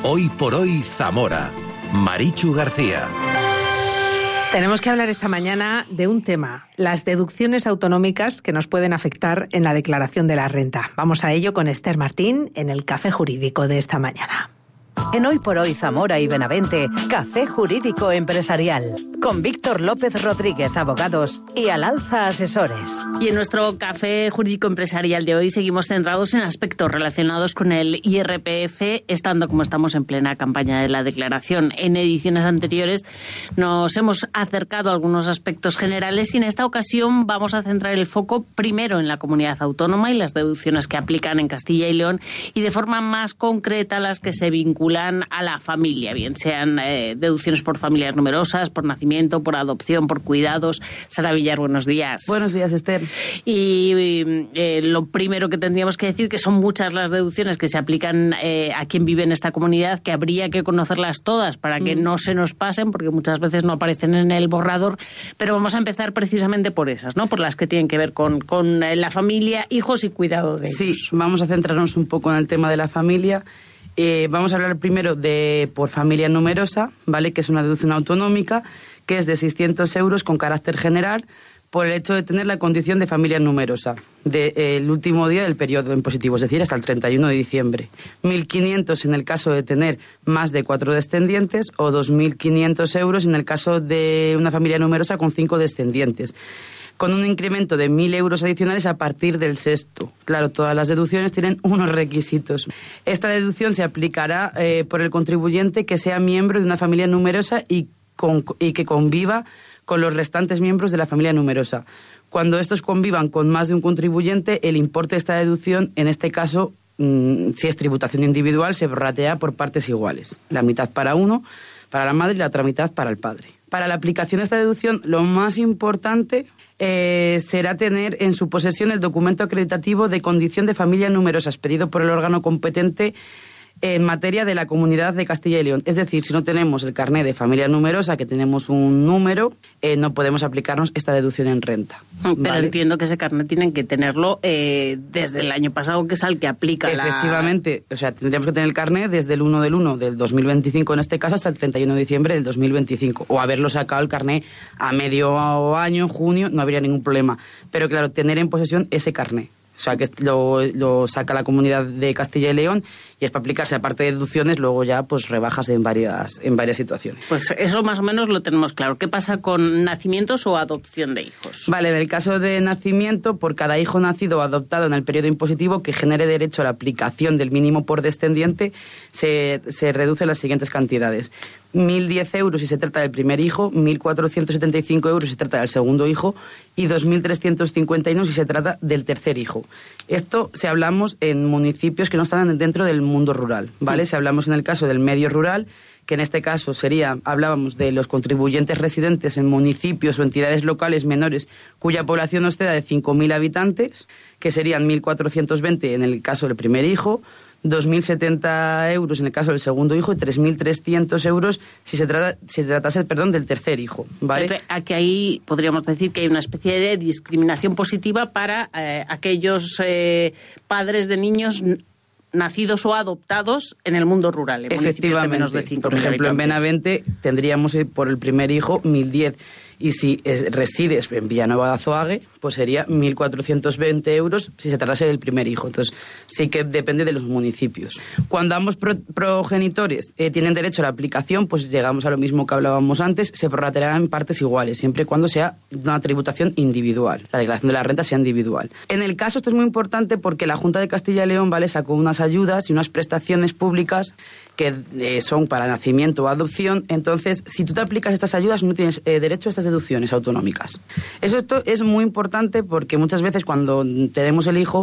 Hoy por hoy Zamora. Marichu García. Tenemos que hablar esta mañana de un tema, las deducciones autonómicas que nos pueden afectar en la declaración de la renta. Vamos a ello con Esther Martín en el Café Jurídico de esta mañana. En Hoy por Hoy Zamora y Benavente, Café Jurídico Empresarial, con Víctor López Rodríguez, abogados, y Al Alza Asesores. Y en nuestro Café Jurídico Empresarial de hoy seguimos centrados en aspectos relacionados con el IRPF, estando como estamos en plena campaña de la declaración. En ediciones anteriores nos hemos acercado a algunos aspectos generales y en esta ocasión vamos a centrar el foco primero en la comunidad autónoma y las deducciones que aplican en Castilla y León y de forma más concreta las que se vinculan a la familia, bien sean deducciones por familias numerosas, por nacimiento, por adopción, por cuidados. Sara Villar, buenos días. Buenos días, Esther. Y lo primero que tendríamos que decir que son muchas las deducciones que se aplican a quien vive en esta comunidad, que habría que conocerlas todas para que no se nos pasen, porque muchas veces no aparecen en el borrador, pero vamos a empezar precisamente por esas, ¿no? Por las que tienen que ver con la familia, hijos y cuidado de ellos. Sí, vamos a centrarnos un poco en el tema de la familia. Vamos a hablar primero de por familia numerosa, ¿vale? Que es una deducción autonómica, que es de 600 euros con carácter general por el hecho de tener la condición de familia numerosa el último día del periodo impositivo, es decir, hasta el 31 de diciembre. 1.500 en el caso de tener más de 4 descendientes o 2.500 euros en el caso de una familia numerosa con 5 descendientes, con un incremento de 1.000 euros adicionales a partir del sexto. Claro, todas las deducciones tienen unos requisitos. Esta deducción se aplicará por el contribuyente que sea miembro de una familia numerosa y que conviva con los restantes miembros de la familia numerosa. Cuando estos convivan con más de un contribuyente, el importe de esta deducción, en este caso, si es tributación individual, se prorratea por partes iguales. La mitad para uno, para la madre, y la otra mitad para el padre. Para la aplicación de esta deducción, lo más importante será tener en su posesión el documento acreditativo de condición de familia numerosa expedido por el órgano competente en materia de la Comunidad de Castilla y León. Es decir, si no tenemos el carné de familia numerosa, que tenemos un número, no podemos aplicarnos esta deducción en renta. Pero ¿vale? entiendo que ese carné tienen que tenerlo desde el año pasado, que es al que aplica Efectivamente, o sea, tendríamos que tener el carné desde el 1 del 1 del 2025, en este caso, hasta el 31 de diciembre del 2025. O haberlo sacado el carné a medio año, en junio, no habría ningún problema. Pero claro, tener en posesión ese carné. O sea, que lo saca la Comunidad de Castilla y León y es para aplicarse, aparte de deducciones, luego ya pues rebajas en varias situaciones. Pues eso más o menos lo tenemos claro. ¿Qué pasa con nacimientos o adopción de hijos? Vale, en el caso de nacimiento, por cada hijo nacido o adoptado en el periodo impositivo que genere derecho a la aplicación del mínimo por descendiente, se reducen las siguientes cantidades. 1.010 euros si se trata del primer hijo, 1.475 euros si se trata del segundo hijo y 2.351 si se trata del tercer hijo. Esto si hablamos en municipios que no están dentro del mundo rural, ¿vale? Si hablamos en el caso del medio rural, que en este caso hablábamos de los contribuyentes residentes en municipios o entidades locales menores cuya población exceda de 5.000 habitantes, que serían 1.420 en el caso del primer hijo, 2.070 euros en el caso del segundo hijo y 3.300 euros si se tratase del tercer hijo, ¿vale? Aquí ahí podríamos decir que hay una especie de discriminación positiva para aquellos padres de niños nacidos o adoptados en el mundo rural. Efectivamente. De menos de 5.000 por ejemplo, habitantes. En Benavente tendríamos por el primer hijo 1.010 y si resides en Villanueva de Azoague, pues sería 1.420 euros si se tratase del primer hijo. Entonces, sí que depende de los municipios. Cuando ambos progenitores tienen derecho a la aplicación, pues llegamos a lo mismo que hablábamos antes, se prorrateará en partes iguales, siempre y cuando sea una tributación individual, la declaración de la renta sea individual. En el caso, esto es muy importante porque la Junta de Castilla y León, ¿vale?, sacó unas ayudas y unas prestaciones públicas que son para nacimiento o adopción. Entonces, si tú te aplicas estas ayudas, no tienes derecho a estas deducciones autonómicas. Esto es muy importante porque muchas veces cuando tenemos el hijo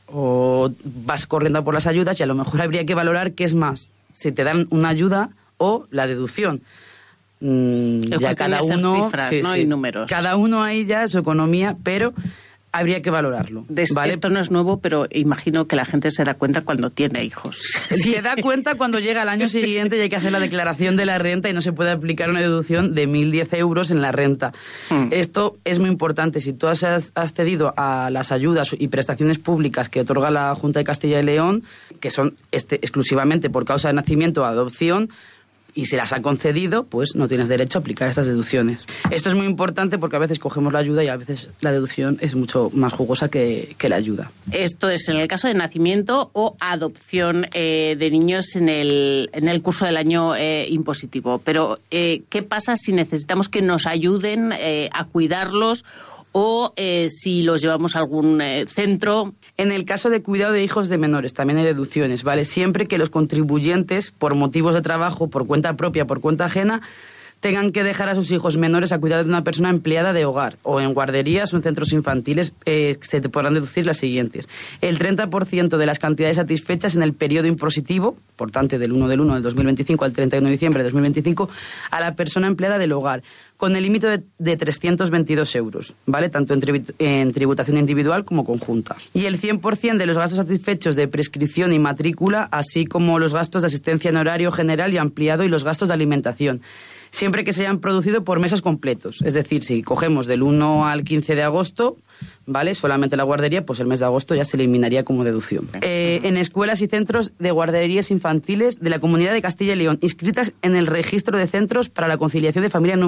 o vas corriendo por las ayudas y a lo mejor habría que valorar qué es más, si te dan una ayuda o la deducción. Ya cada uno cifras, ¿no? Y números. Cada uno ahí ya su economía, pero habría que valorarlo. ¿vale? Esto no es nuevo, pero imagino que la gente se da cuenta cuando tiene hijos. Se da cuenta cuando llega al año siguiente y hay que hacer la declaración de la renta y no se puede aplicar una deducción de 1.010 euros en la renta. Esto es muy importante. Si tú has accedido a las ayudas y prestaciones públicas que otorga la Junta de Castilla y León, que son exclusivamente por causa de nacimiento o adopción, y se las ha concedido, pues no tienes derecho a aplicar estas deducciones. Esto es muy importante porque a veces cogemos la ayuda y a veces la deducción es mucho más jugosa que la ayuda. Esto es en el caso de nacimiento o adopción de niños en el curso del año impositivo. Pero, ¿qué pasa si necesitamos que nos ayuden a cuidarlos o si los llevamos a algún centro? En el caso de cuidado de hijos de menores también hay deducciones, ¿vale? Siempre que los contribuyentes, por motivos de trabajo, por cuenta propia, por cuenta ajena, tengan que dejar a sus hijos menores a cuidado de una persona empleada de hogar o en guarderías o en centros infantiles, se te podrán deducir las siguientes. El 30% de las cantidades satisfechas en el periodo impositivo, por tanto del 1 del 1 del 2025 al 31 de diciembre de 2025, a la persona empleada del hogar, con el límite de 322 euros, ¿vale? Tanto en tributación individual como conjunta. Y el 100% de los gastos satisfechos de prescripción y matrícula, así como los gastos de asistencia en horario general y ampliado y los gastos de alimentación, siempre que se hayan producido por meses completos. Es decir, si cogemos del 1 al 15 de agosto, ¿vale? Solamente la guardería, pues el mes de agosto ya se eliminaría como deducción. En escuelas y centros de guarderías infantiles de la Comunidad de Castilla y León, inscritas en el registro de centros para la conciliación de familia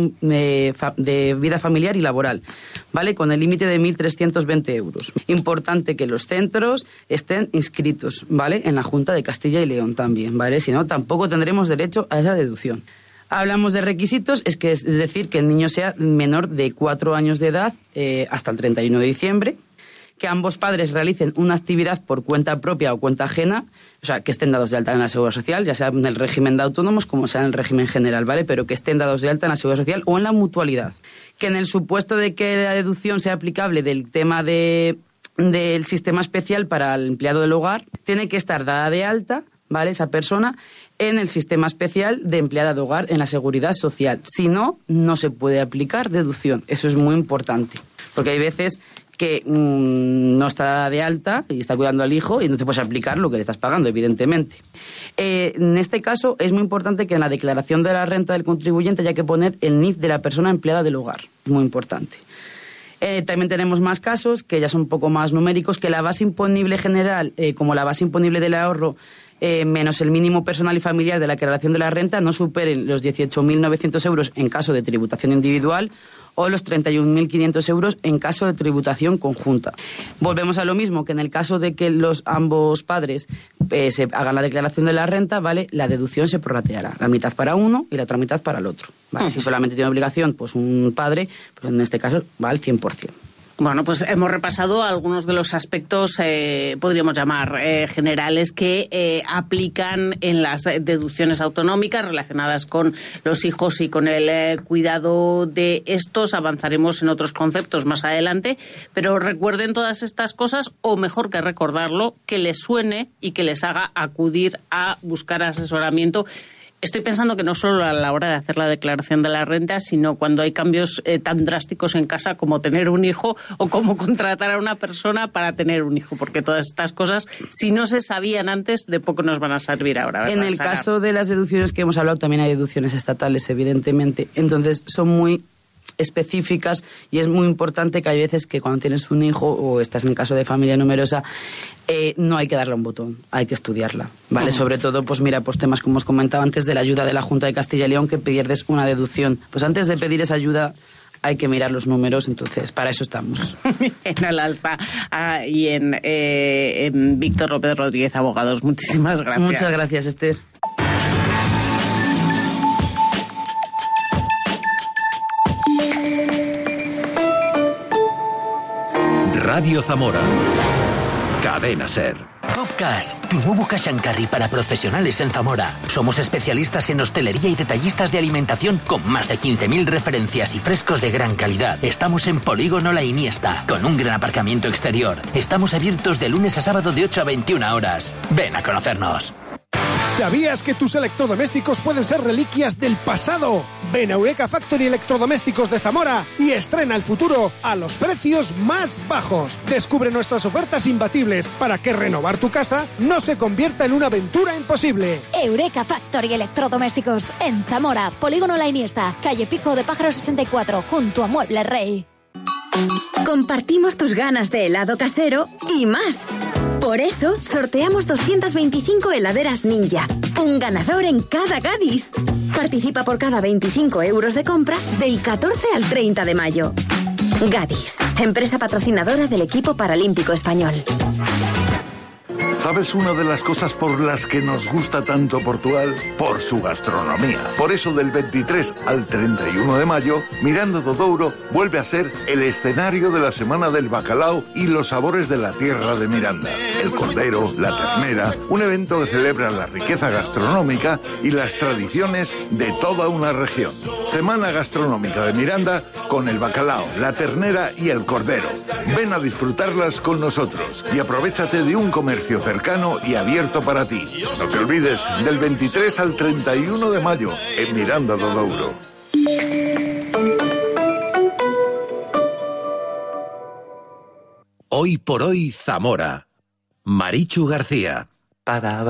de vida familiar y laboral, ¿vale? Con el límite de 1.320 euros. Importante que los centros estén inscritos, ¿vale? En la Junta de Castilla y León también, ¿vale? Si no, tampoco tendremos derecho a esa deducción. Hablamos de requisitos, es decir, que el niño sea menor de 4 años de edad hasta el 31 de diciembre, que ambos padres realicen una actividad por cuenta propia o cuenta ajena, o sea, que estén dados de alta en la Seguridad Social, ya sea en el régimen de autónomos como sea en el régimen general, ¿vale? Pero que estén dados de alta en la Seguridad Social o en la mutualidad. Que en el supuesto de que la deducción sea aplicable del tema del sistema especial para el empleado del hogar, tiene que estar dada de alta, ¿vale? Esa persona en el sistema especial de empleada de hogar en la Seguridad Social. Si no, no se puede aplicar deducción. Eso es muy importante. Porque hay veces que no está de alta y está cuidando al hijo y no te puedes aplicar lo que le estás pagando, evidentemente. En este caso es muy importante que en la declaración de la renta del contribuyente haya que poner el NIF de la persona empleada del hogar. Muy importante. También tenemos más casos que ya son un poco más numéricos, que la base imponible general, como la base imponible del ahorro, menos el mínimo personal y familiar de la declaración de la renta, no superen los 18.900 euros en caso de tributación individual o los 31.500 euros en caso de tributación conjunta. Volvemos a lo mismo, que en el caso de que ambos padres se hagan la declaración de la renta, ¿vale? La deducción se prorrateará, la mitad para uno y la otra mitad para el otro, ¿vale? Si solamente tiene obligación pues un padre, pues en este caso va al 100%. Bueno, pues hemos repasado algunos de los aspectos, podríamos llamar generales, que aplican en las deducciones autonómicas relacionadas con los hijos y con el cuidado de estos. Avanzaremos en otros conceptos más adelante, pero recuerden todas estas cosas, o mejor que recordarlo, que les suene y que les haga acudir a buscar asesoramiento. Estoy pensando que no solo a la hora de hacer la declaración de la renta, sino cuando hay cambios tan drásticos en casa como tener un hijo o como contratar a una persona para tener un hijo, porque todas estas cosas, si no se sabían antes, de poco nos van a servir ahora, ¿verdad, En el Sara? caso de las deducciones que hemos hablado, también hay deducciones estatales, evidentemente. Entonces, son muy específicas y es muy importante que hay veces que cuando tienes un hijo o estás en caso de familia numerosa, no hay que darle un botón, hay que estudiarla, ¿vale? Sobre todo, pues mira, pues temas como os comentaba antes de la ayuda de la Junta de Castilla y León, que pierdes una deducción. Pues antes de pedir esa ayuda hay que mirar los números, entonces para eso estamos. En el Alfa y en Víctor López Rodríguez Abogados. Muchísimas gracias. Muchas gracias, Esther. Radio Zamora. Cadena Ser. Top Cash, tu nuevo cash and carry para profesionales en Zamora. Somos especialistas en hostelería y detallistas de alimentación con más de 15.000 referencias y frescos de gran calidad. Estamos en Polígono La Iniesta, con un gran aparcamiento exterior. Estamos abiertos de lunes a sábado de 8 a 21 horas. Ven a conocernos. ¿Sabías que tus electrodomésticos pueden ser reliquias del pasado? Ven a Eureka Factory Electrodomésticos de Zamora y estrena el futuro a los precios más bajos. Descubre nuestras ofertas imbatibles para que renovar tu casa no se convierta en una aventura imposible. Eureka Factory Electrodomésticos en Zamora, Polígono La Iniesta, calle Pico de Pájaro 64, junto a Mueble Rey. Compartimos tus ganas de helado casero y más. Por eso, sorteamos 225 heladeras Ninja. Un ganador en cada Gadis. Participa por cada 25 euros de compra del 14 al 30 de mayo. Gadis, empresa patrocinadora del equipo paralímpico español. ¿Sabes una de las cosas por las que nos gusta tanto Portugal? Por su gastronomía. Por eso del 23 al 31 de mayo, Miranda do Douro vuelve a ser el escenario de la Semana del Bacalao y los sabores de la tierra de Miranda. El cordero, la ternera, un evento que celebra la riqueza gastronómica y las tradiciones de toda una región. Semana Gastronómica de Miranda con el bacalao, la ternera y el cordero. Ven a disfrutarlas con nosotros y aprovéchate de un comercio cercano y abierto para ti. No te olvides, del 23 al 31 de mayo, en Miranda do Douro. Hoy por hoy, Zamora. Marichu García.